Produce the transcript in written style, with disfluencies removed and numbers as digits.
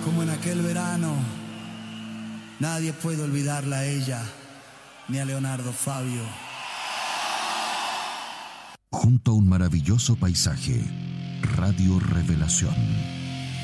como en aquel verano. Nadie puede olvidarla a ella, ni a Leonardo Fabio. Junto a un maravilloso paisaje, Radio Revelación.